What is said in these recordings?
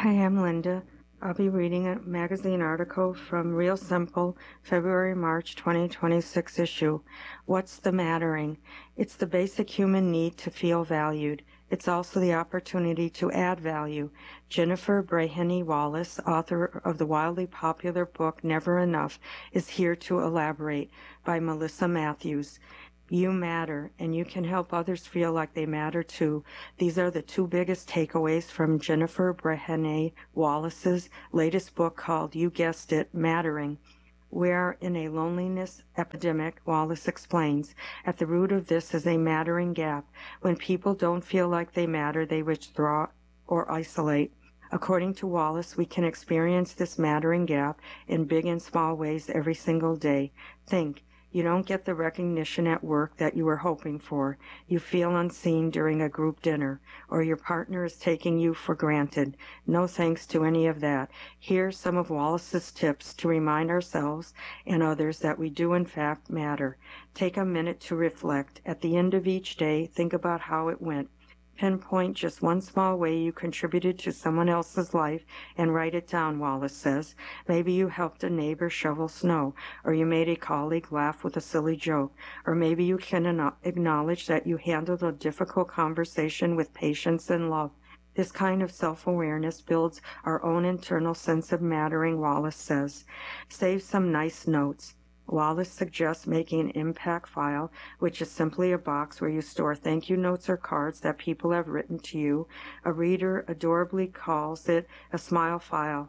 Hi, I'm Linda. I'll be reading a magazine article from Real Simple, February-March 2026 issue. What's the Mattering? It's the basic human need to feel valued. It's also the opportunity to add value. Jennifer Breheny Wallace, author of the wildly popular book Never Enough, is here to elaborate, by Melissa Matthews. You matter, and you can help others feel like they matter too. These are the two biggest takeaways from Jennifer Breheny Wallace's latest book called, you guessed it, Mattering. We're in a loneliness epidemic, Wallace explains. At the root of this is a mattering gap. When people don't feel like they matter, they withdraw or isolate. According to Wallace, we can experience this mattering gap in big and small ways every single day. Think. You don't get the recognition at work that you were hoping for. You feel unseen during a group dinner, or your partner is taking you for granted. No thanks to any of that. Here's some of Wallace's tips to remind ourselves and others that we do in fact matter. Take a minute to reflect. At the end of each day, think about how it went. Pinpoint just one small way you contributed to someone else's life and write it down, Wallace says. Maybe you helped a neighbor shovel snow, or you made a colleague laugh with a silly joke, or maybe you can acknowledge that you handled a difficult conversation with patience and love. This kind of self-awareness builds our own internal sense of mattering, Wallace says. Save some nice notes. Wallace suggests making an impact file, which is simply a box where you store thank you notes or cards that people have written to you. A reader adorably calls it a smile file.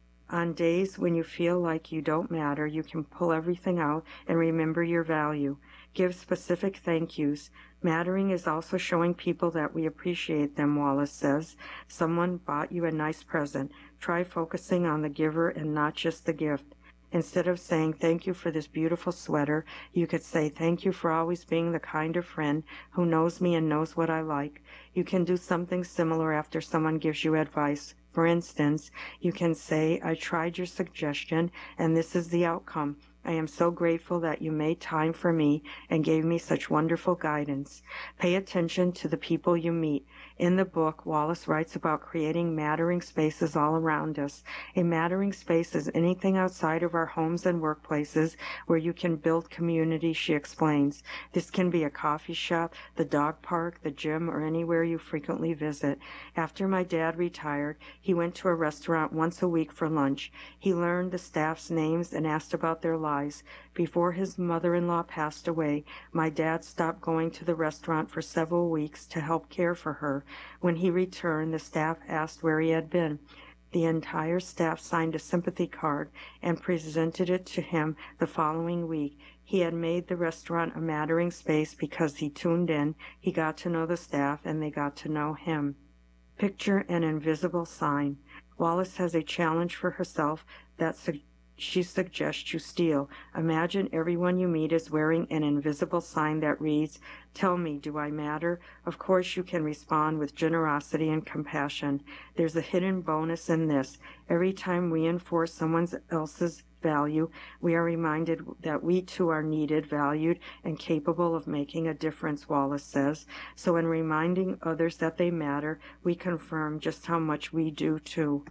On days when you feel like you don't matter, you can pull everything out and remember your value. Give specific thank yous. Mattering is also showing people that we appreciate them, Wallace says. Someone bought you a nice present. Try focusing on the giver and not just the gift. Instead of saying, thank you for this beautiful sweater, you could say, thank you for always being the kind of friend who knows me and knows what I like. You can do something similar after someone gives you advice. For instance, you can say, I tried your suggestion, and this is the outcome. I am so grateful that you made time for me and gave me such wonderful guidance. Pay attention to the people you meet. In the book, Wallace writes about creating mattering spaces all around us. A mattering space is anything outside of our homes and workplaces where you can build community, she explains. This can be a coffee shop, the dog park, the gym, or anywhere you frequently visit. After my dad retired, he went to a restaurant once a week for lunch. He learned the staff's names and asked about their lives. Before his mother-in-law passed away, my dad stopped going to the restaurant for several weeks to help care for her. When he returned, the staff asked where he had been. The entire staff signed a sympathy card and presented it to him the following week. He had made the restaurant a mattering space because he tuned in, he got to know the staff, and they got to know him. Picture an invisible sign. Wallace has a challenge for herself that she suggests you steal. Imagine everyone you meet is wearing an invisible sign that reads, tell me, do I matter? Of course you can respond with generosity and compassion. There's a hidden bonus in this. Every time we reinforce someone else's value, we are reminded that we too are needed, valued, and capable of making a difference, Wallace says. So in reminding others that they matter, we confirm just how much we do too.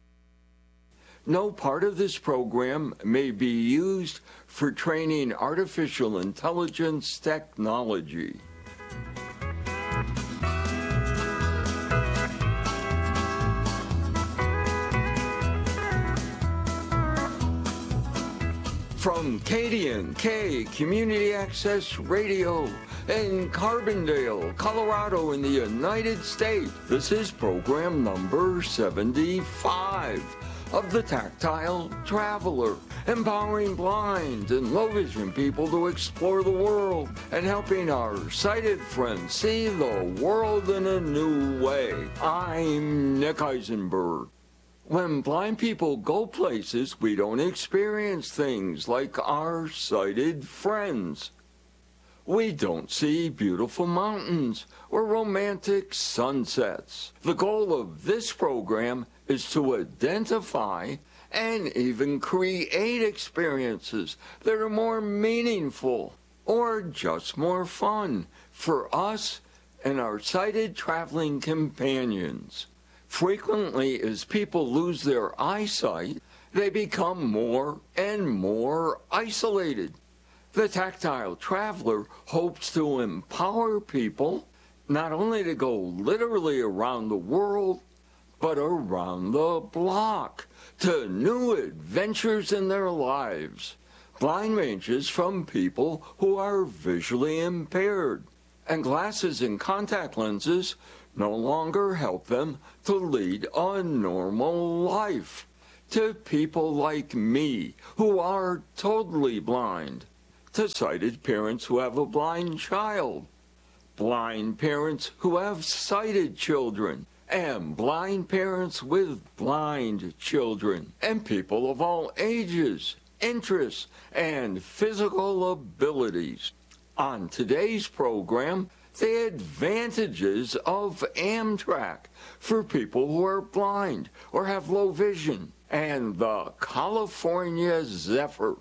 No part of this program may be used for training artificial intelligence technology. From KDNK Community Access Radio in Carbondale, Colorado in the United States, this is program number 75. Of the Tactile Traveler, empowering blind and low vision people to explore the world and helping our sighted friends see the world in a new way. I'm Nick Eisenberg. When blind people go places, we don't experience things like our sighted friends. We don't see beautiful mountains or romantic sunsets. The goal of this program is to identify and even create experiences that are more meaningful or just more fun for us and our sighted traveling companions. Frequently, as people lose their eyesight, they become more and more isolated. The Tactile Traveler hopes to empower people not only to go literally around the world, but around the block to new adventures in their lives. Blind ranges from people who are visually impaired, and glasses and contact lenses no longer help them to lead a normal life. To people like me who are totally blind, to sighted parents who have a blind child, blind parents who have sighted children, and blind parents with blind children, and people of all ages, interests, and physical abilities. On today's program, the advantages of Amtrak for people who are blind or have low vision, and the California Zephyr.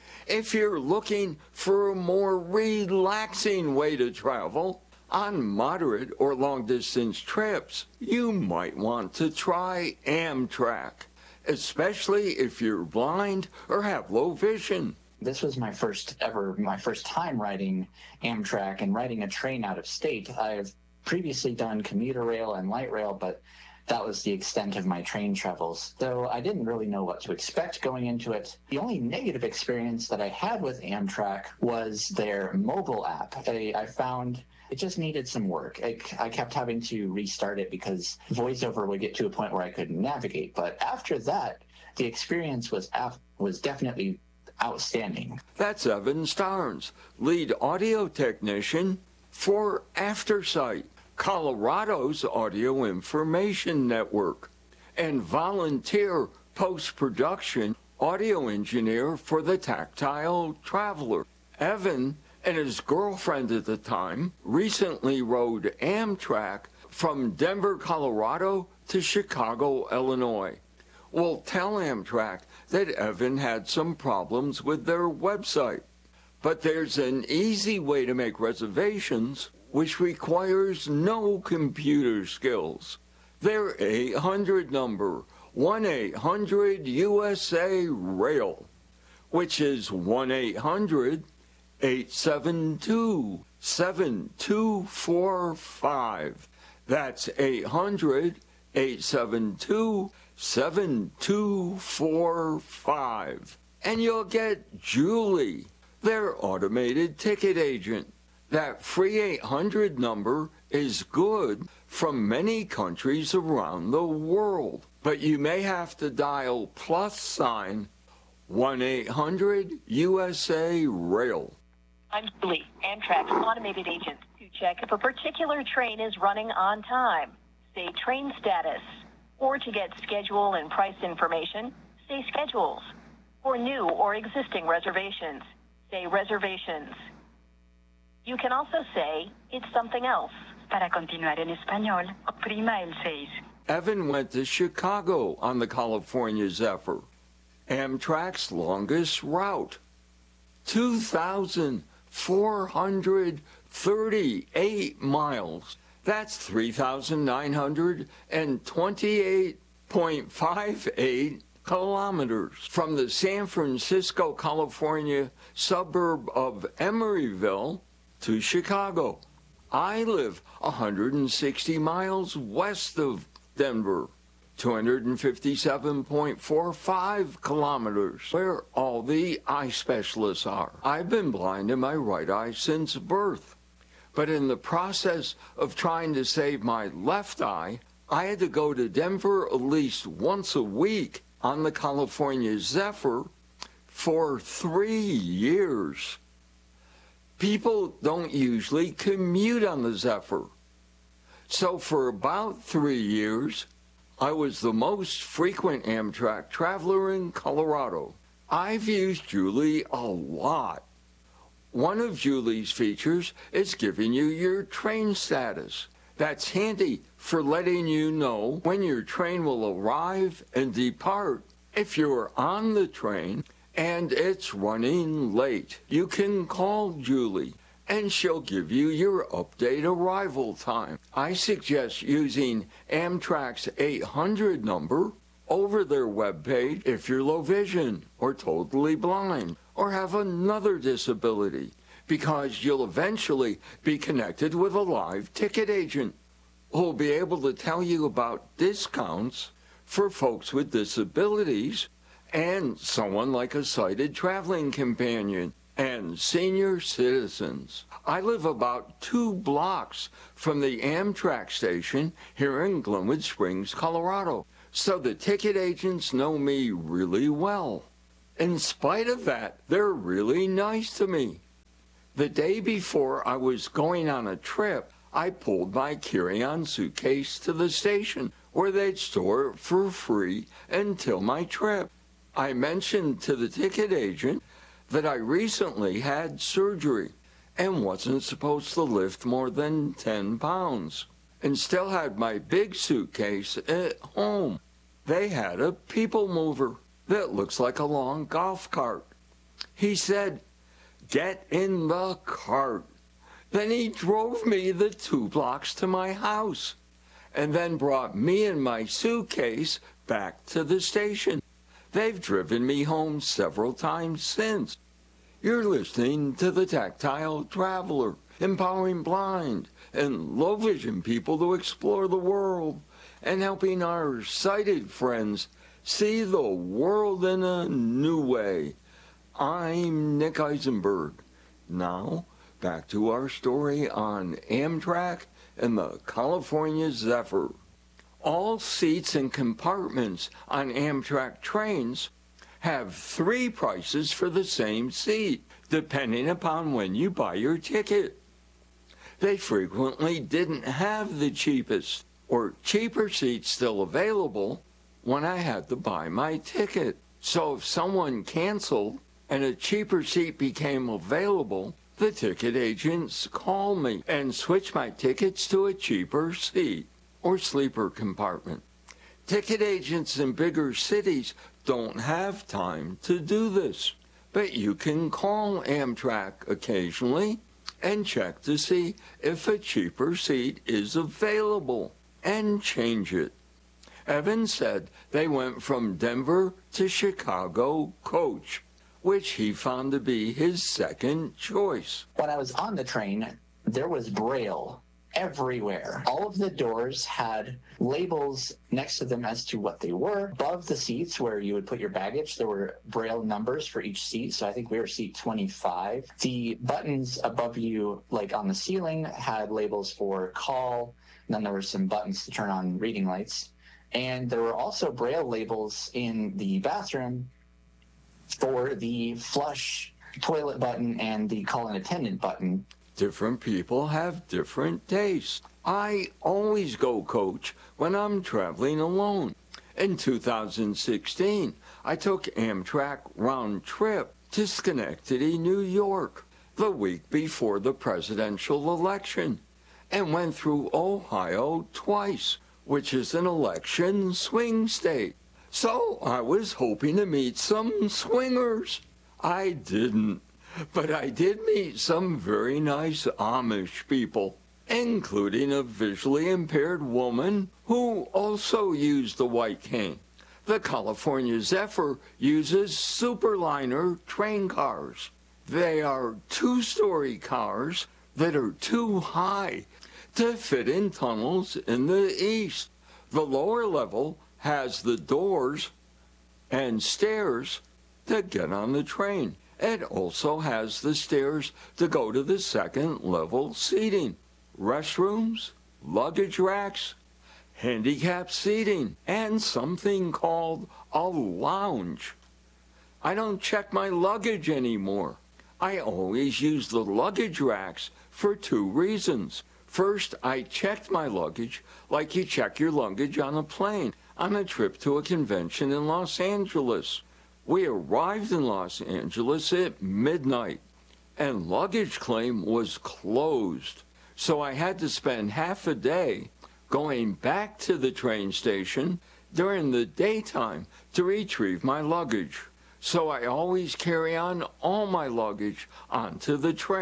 If you're looking for a more relaxing way to travel on moderate or long-distance trips, you might want to try Amtrak, especially if you're blind or have low vision. This was my first time riding Amtrak and riding a train out of state. I've previously done commuter rail and light rail, but that was the extent of my train travels. So I didn't really know what to expect going into it. The only negative experience that I had with Amtrak was their mobile app. I found it just needed some work. I kept having to restart it because VoiceOver would get to a point where I couldn't navigate. But after that, the experience was definitely outstanding. That's Evan Starnes, lead audio technician for AfterSight, Colorado's audio information network, and volunteer post-production audio engineer for the Tactile Traveler. Evan and his girlfriend at the time recently rode Amtrak from Denver, Colorado to Chicago, Illinois. We'll tell Amtrak that Evan had some problems with their website, but there's an easy way to make reservations which requires no computer skills. Their 800 number, 1-800-USA-RAIL, which is 1-800-872-7245. That's 800-872-7245. And you'll get Julie, their automated ticket agent. That free 800 number is good from many countries around the world, but you may have to dial +1 1-800-USA-RAIL. I'm Julie, Amtrak's automated agent, to check if a particular train is running on time. Say train status. Or to get schedule and price information, say schedules. For new or existing reservations, say reservations. You can also say, it's something else. Para continuar en español, oprima el 6. Evan went to Chicago on the California Zephyr, Amtrak's longest route. 2,438 miles. That's 3,928.58 kilometers from the San Francisco, California suburb of Emeryville to Chicago. I live 160 miles west of Denver, 257.45 kilometers, where all the eye specialists are. I've been blind in my right eye since birth, but in the process of trying to save my left eye, I had to go to Denver at least once a week on the California Zephyr for 3 years. People don't usually commute on the Zephyr. So for about 3 years, I was the most frequent Amtrak traveler in Colorado. I've used Julie a lot. One of Julie's features is giving you your train status. That's handy for letting you know when your train will arrive and depart. If you're on the train and it's running late, you can call Julie and she'll give you your update arrival time. I suggest using Amtrak's 800 number over their webpage if you're low vision or totally blind or have another disability, because you'll eventually be connected with a live ticket agent who'll be able to tell you about discounts for folks with disabilities and someone like a sighted traveling companion and senior citizens. I live about 2 blocks from the Amtrak station here in Glenwood Springs, Colorado, so the ticket agents know me really well. In spite of that, they're really nice to me. The day before I was going on a trip, I pulled my carry-on suitcase to the station where they'd store it for free until my trip. I mentioned to the ticket agent that I recently had surgery and wasn't supposed to lift more than 10 pounds and still had my big suitcase at home. They had a people mover that looks like a long golf cart. He said, "Get in the cart." Then he drove me the 2 blocks to my house and then brought me and my suitcase back to the station. They've driven me home several times since. You're listening to The Tactile Traveler, empowering blind and low vision people to explore the world and helping our sighted friends see the world in a new way. I'm Nick Eisenberg. Now, back to our story on Amtrak and the California Zephyr. All seats and compartments on Amtrak trains have 3 prices for the same seat, depending upon when you buy your ticket. They frequently didn't have the cheapest or cheaper seats still available when I had to buy my ticket. So if someone canceled and a cheaper seat became available, the ticket agents call me and switch my tickets to a cheaper seat or sleeper compartment. Ticket agents in bigger cities don't have time to do this, but you can call Amtrak occasionally and check to see if a cheaper seat is available and change it. Evan said they went from Denver to Chicago coach, which he found to be his second choice. When I was on the train, there was Braille everywhere. All of the doors had labels next to them as to what they were. Above the seats where you would put your baggage, there were Braille numbers for each seat. So I think we were seat 25. The buttons above you, like on the ceiling, had labels for call. And then there were some buttons to turn on reading lights. And there were also Braille labels in the bathroom for the flush toilet button and the call an attendant button. Different people have different tastes. I always go coach when I'm traveling alone. In 2016, I took Amtrak round trip to Schenectady, New York, the week before the presidential election, and went through Ohio twice, which is an election swing state. So I was hoping to meet some swingers. I didn't, but I did meet some very nice Amish people, including a visually impaired woman who also used the white cane. The California Zephyr uses Superliner train cars. They are 2-story cars that are too high to fit in tunnels in the east. The lower level has the doors and stairs to get on the train. It also has the stairs to go to the second level seating, restrooms, luggage racks, handicap seating, and something called a lounge. I don't check my luggage anymore. I always use the luggage racks for 2 reasons. First, I checked my luggage like you check your luggage on a plane on a trip to a convention in Los Angeles. We arrived in Los Angeles at midnight, and luggage claim was closed. So I had to spend half a day going back to the train station during the daytime to retrieve my luggage. So I always carry on all my luggage onto the train.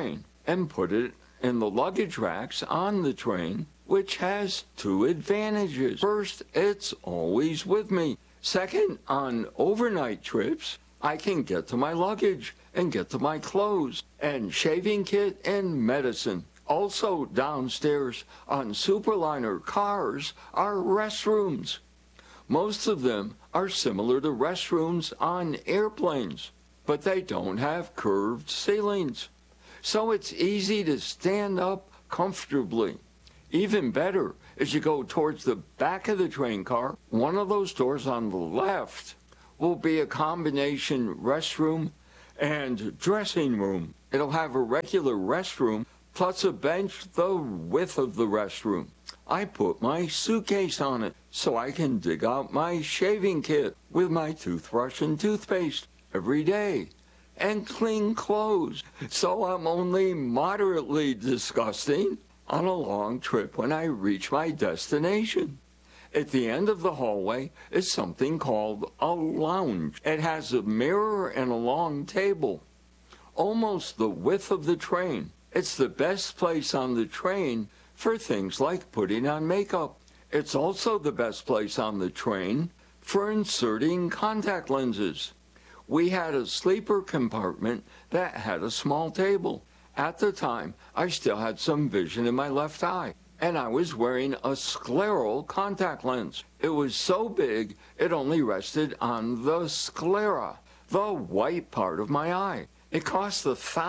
and put it in the luggage racks on the train, which has two advantages. First, it's always with me. Second, on overnight trips, I can get to my luggage and get to my clothes and shaving kit and medicine. Also downstairs on Superliner cars are restrooms. Most of them are similar to restrooms on airplanes, but they don't have curved ceilings. So it's easy to stand up comfortably. Even better, as you go towards the back of the train car, one of those doors on the left will be a combination restroom and dressing room. It'll have a regular restroom plus a bench the width of the restroom. I put my suitcase on it so I can dig out my shaving kit with my toothbrush and toothpaste every day and clean clothes, so I'm only moderately disgusting on a long trip when I reach my destination. At the end of the hallway is something called a lounge. It has a mirror and a long table, almost the width of the train. It's the best place on the train for things like putting on makeup. It's also the best place on the train for inserting contact lenses. We had a sleeper compartment that had a small table. At the time, I still had some vision in my left eye, and I was wearing a scleral contact lens. It was so big, it only rested on the sclera, the white part of my eye. It cost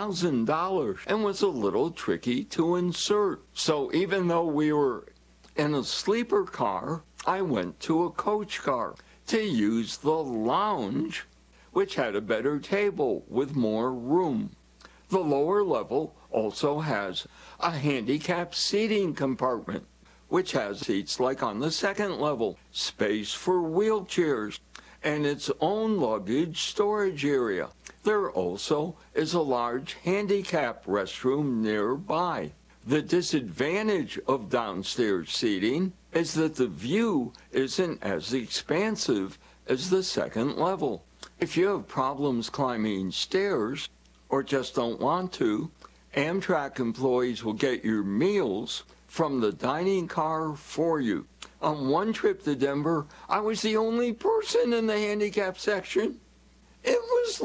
$1,000 and was a little tricky to insert. So even though we were in a sleeper car, I went to a coach car to use the lounge, which had a better table with more room. The lower level also has a handicapped seating compartment, which has seats like on the second level, space for wheelchairs, and its own luggage storage area. There also is a large handicap restroom nearby. The disadvantage of downstairs seating is that the view isn't as expansive as the second level. If you have problems climbing stairs or just don't want to, Amtrak employees will get your meals from the dining car for you. On one trip to Denver, I was the only person in the handicap section. It was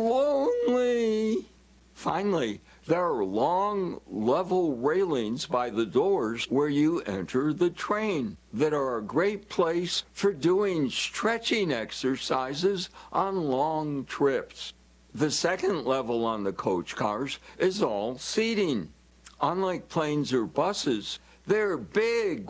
lonely. Finally, there are long, level railings by the doors where you enter the train that are a great place for doing stretching exercises on long trips. The second level on the coach cars is all seating. Unlike planes or buses, they're big,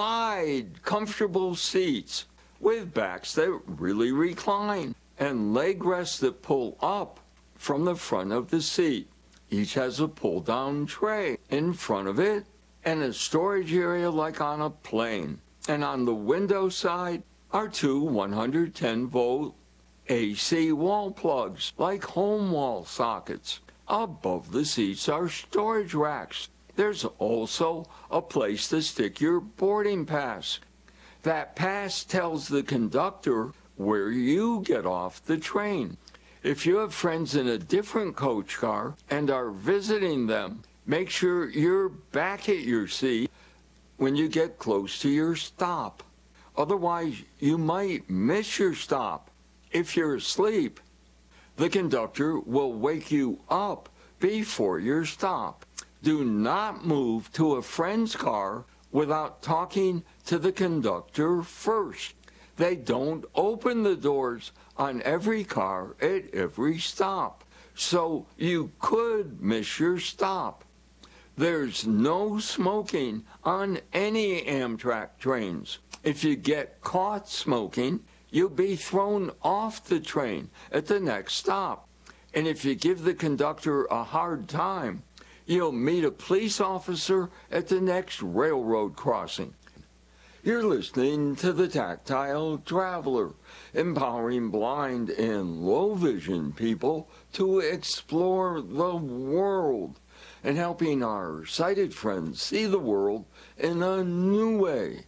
wide, comfortable seats with backs that really recline and leg rests that pull up from the front of the seat. Each has a pull-down tray in front of it and a storage area like on a plane. And on the window side are two 110-volt AC wall plugs like home wall sockets. Above the seats are storage racks. There's also a place to stick your boarding pass. That pass tells the conductor where you get off the train. If you have friends in a different coach car and are visiting them, make sure you're back at your seat when you get close to your stop. Otherwise, you might miss your stop. If you're asleep, the conductor will wake you up before your stop. Do not move to a friend's car without talking to the conductor first. They don't open the doors on every car at every stop, so you could miss your stop. There's no smoking on any Amtrak trains. If you get caught smoking, you'll be thrown off the train at the next stop. And if you give the conductor a hard time, you'll meet a police officer at the next railroad crossing. You're listening to The Tactile Traveler, empowering blind and low vision people to explore the world and helping our sighted friends see the world in a new way.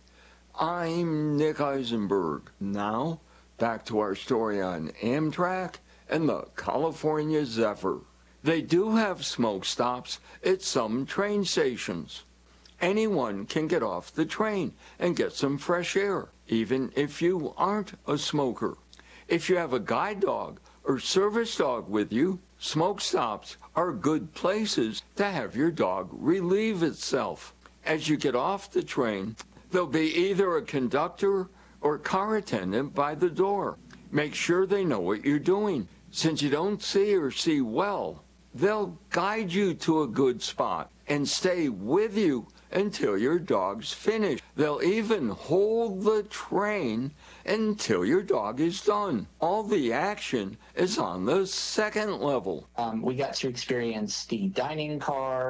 I'm Nick Eisenberg. Now, back to our story on Amtrak and the California Zephyr. They do have smoke stops at some train stations. Anyone can get off the train and get some fresh air, even if you aren't a smoker. If you have a guide dog or service dog with you, smoke stops are good places to have your dog relieve itself. As you get off the train, there'll be either a conductor or car attendant by the door. Make sure they know what you're doing. Since you don't see or see well, they'll guide you to a good spot and stay with you until your dog's finished. They'll even hold the train until your dog is done. All the action is on the second level. We got to experience the dining car,